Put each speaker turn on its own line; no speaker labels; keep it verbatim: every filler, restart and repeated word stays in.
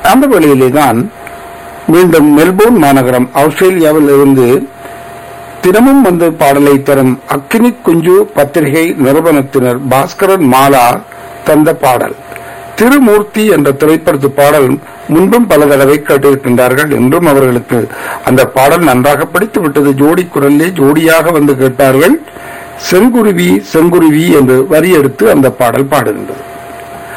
அந்த வேளையிலே தான் மீண்டும் மெல்போர்ன் மாநகரம் ஆஸ்திரேலியாவில் இருந்து தினமும் வந்து பாடலை தரும் அக்கினி குஞ்சு பத்திரிகை நிறுவனத்தினர் பாஸ்கரன் மாலா தந்த பாடல் திருமூர்த்தி என்ற திரைப்படத்து பாடல் முன்பும் பல தடவை கேட்டிருக்கின்றார்கள். என்றும் அவர்களுக்கு அந்த பாடல் நன்றாக பிடித்து விட்டது. ஜோடி குரலிலே ஜோடியாக வந்து கேட்டார்கள். செங்குருவி செங்குருவி என்று வரி எடுத்து அந்த பாடல் பாடுகின்றது.